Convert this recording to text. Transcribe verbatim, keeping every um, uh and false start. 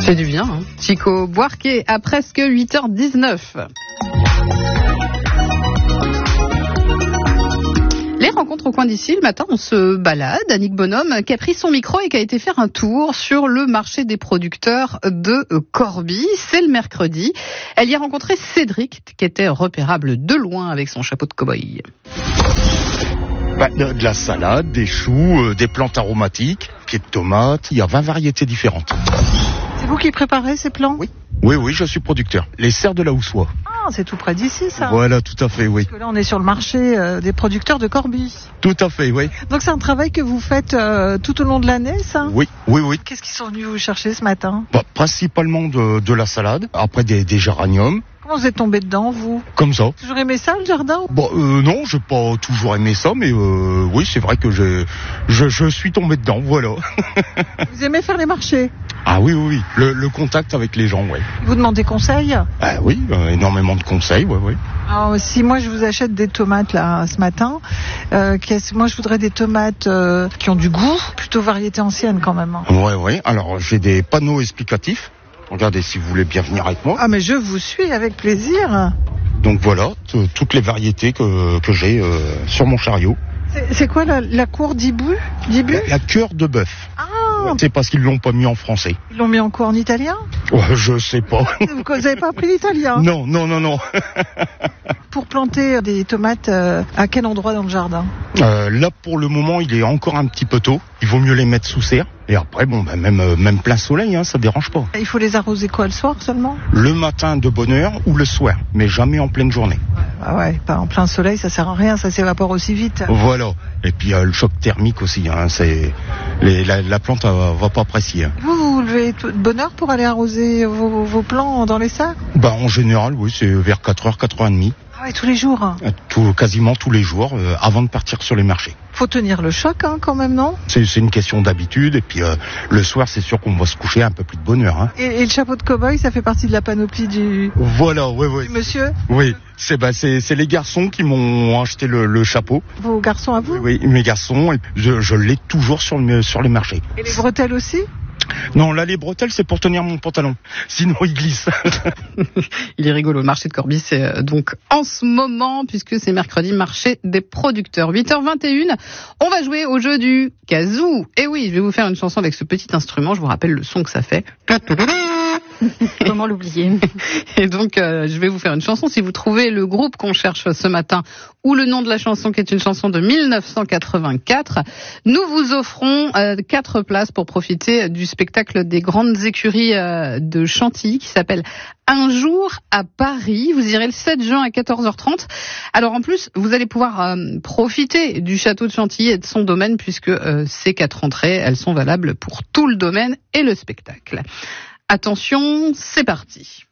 fait du bien, hein. Chico Buarque à presque huit heures dix-neuf. Les rencontres au coin d'ici, le matin, on se balade. Annick Bonhomme qui a pris son micro et qui a été faire un tour sur le marché des producteurs de Corbie. C'est le mercredi. Elle y a rencontré Cédric, qui était repérable de loin avec son chapeau de cow-boy. Bah, de, de la salade, des choux, euh, des plantes aromatiques, pieds de tomates, il y a vingt variétés différentes. C'est vous qui préparez ces plants ? Oui. Oui, oui, je suis producteur. Les serres de la Houssois. Ah, c'est tout près d'ici, ça. Voilà, tout à fait, oui. Parce que là, on est sur le marché euh, des producteurs de Corbie. Tout à fait, oui. Donc c'est un travail que vous faites euh, tout au long de l'année, ça ? Oui, oui, oui. Qu'est-ce qu'ils sont venus vous chercher ce matin ? Bah, principalement de, de la salade, après des, des géraniums. Comment vous êtes tombé dedans, vous ? Comme ça. Toujours aimé ça, le jardin ? Bon, euh, non, j'ai pas toujours aimé ça, mais euh, oui, c'est vrai que j'ai, je, je suis tombé dedans, voilà. Vous aimez faire les marchés ? Ah oui, oui, oui. Le, le contact avec les gens, oui. Vous demandez conseil ? Ah oui, euh, énormément de conseils, oui, oui. Alors, si moi je vous achète des tomates là ce matin, euh, moi je voudrais des tomates euh, qui ont du goût, plutôt variété ancienne quand même. Oui, oui. Alors j'ai des panneaux explicatifs. Regardez si vous voulez bien venir avec moi. Ah mais je vous suis avec plaisir. Donc voilà, t- toutes les variétés que, que j'ai euh, sur mon chariot. C'est, c'est quoi la, la cour d'Ibu, d'Ibu La, la cœur de bœuf. Ah. C'est parce qu'ils l'ont pas mis en français. Ils l'ont mis en quoi, en italien ? Ouais, je sais pas. Vous n'avez pas appris l'italien ? Non, non, non, non. Pour planter des tomates, euh, à quel endroit dans le jardin ? euh, Là, pour le moment, il est encore un petit peu tôt. Il vaut mieux les mettre sous serre. Et après, bon, bah, même, euh, même plein soleil, hein, ça dérange pas. Il faut les arroser quoi, le soir seulement ? Le matin de bonne heure ou le soir, mais jamais en pleine journée. Ah ouais, pas en plein soleil, ça sert à rien, ça s'évapore aussi vite. Voilà. Et puis euh, le choc thermique aussi, hein, c'est les, la, la plante euh, va pas apprécier. Hein. Vous, vous vous levez de bonne heure pour aller arroser vos, vos plants dans les sacs ? Bah en général, oui, c'est vers quatre heures, quatre heures trente. Ah ouais, tous les jours. Tout, quasiment tous les jours, euh, avant de partir sur les marchés. Faut tenir le choc, hein, quand même, non ? C'est, c'est une question d'habitude. Et puis euh, le soir, c'est sûr qu'on va se coucher un peu plus de bonne heure. Hein. Et, et le chapeau de cow-boy, ça fait partie de la panoplie du, Voilà, oui, oui. du monsieur ? Oui, c'est, bah, c'est, c'est les garçons qui m'ont acheté le, le chapeau. Vos garçons à vous ? Oui, mes garçons. Et je, je l'ai toujours sur, le, sur les marchés. Et les bretelles aussi ? Non, là, les bretelles, c'est pour tenir mon pantalon. Sinon, il glisse. Il est rigolo. Le marché de Corbie, c'est donc en ce moment, puisque c'est mercredi, marché des producteurs. huit heures vingt et une, on va jouer au jeu du kazoo. Et oui, je vais vous faire une chanson avec ce petit instrument. Je vous rappelle le son que ça fait. Comment l'oublier ? Et donc, euh, je vais vous faire une chanson. Si vous trouvez le groupe qu'on cherche ce matin ou le nom de la chanson qui est une chanson de mille neuf cent quatre-vingt-quatre, nous vous offrons euh, quatre places pour profiter du spectacle des grandes écuries euh, de Chantilly qui s'appelle Un jour à Paris. Vous irez le sept juin à quatorze heures trente. Alors en plus, vous allez pouvoir euh, profiter du château de Chantilly et de son domaine puisque euh, ces quatre entrées, elles sont valables pour tout le domaine et le spectacle. Attention, c'est parti.